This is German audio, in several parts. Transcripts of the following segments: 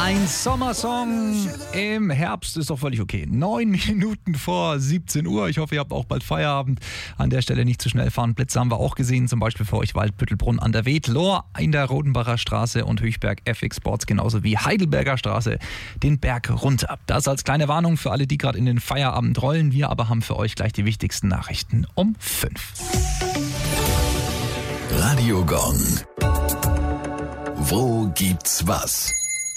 Ein Sommersong im Herbst ist doch völlig okay. 9 Minuten vor 17 Uhr. Ich hoffe, ihr habt auch bald Feierabend. An der Stelle nicht zu schnell fahren. Blitze haben wir auch gesehen, zum Beispiel für euch Waldbüttelbrunn an der Wed, Lohr in der Rodenbacher Straße und Höchberg FX Sports, genauso wie Heidelberger Straße den Berg runter. Das als kleine Warnung für alle, die gerade in den Feierabend rollen. Wir aber haben für euch gleich die wichtigsten Nachrichten um 5. Radio Gong. Wo gibt's was?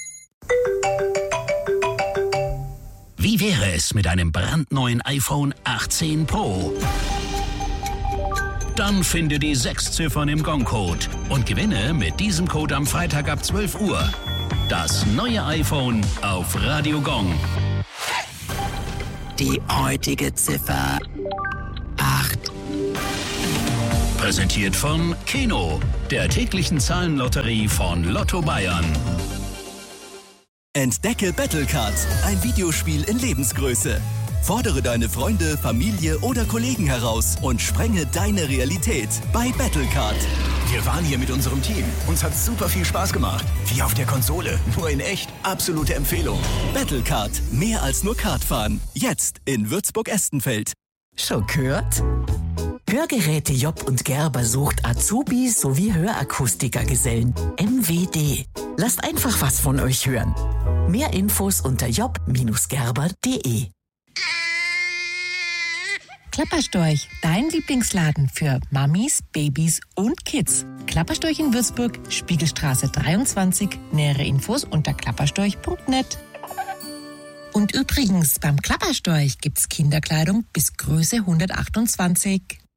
Wie wäre es mit einem brandneuen iPhone 18 Pro? Dann finde die 6 Ziffern im Gong-Code und gewinne mit diesem Code am Freitag ab 12 Uhr das neue iPhone auf Radio Gong. Die heutige Ziffer 8. Präsentiert von Keno, der täglichen Zahlenlotterie von Lotto Bayern. Entdecke Battlecard, ein Videospiel in Lebensgröße. Fordere deine Freunde, Familie oder Kollegen heraus und sprenge deine Realität bei Battlecard. Wir waren hier mit unserem Team. Uns hat super viel Spaß gemacht. Wie auf der Konsole, nur in echt. Absolute Empfehlung. Battlecard, mehr als nur Kartfahren. Jetzt in Würzburg-Estenfeld. Schon gehört? Hörgeräte Job und Gerber sucht Azubis sowie Hörakustikergesellen. MWD. Lasst einfach was von euch hören. Mehr Infos unter job-gerber.de. Klapperstorch, dein Lieblingsladen für Mamis, Babys und Kids. Klapperstorch in Würzburg, Spiegelstraße 23. Nähere Infos unter klapperstorch.net. Und übrigens, beim Klapperstorch gibt's Kinderkleidung bis Größe 128.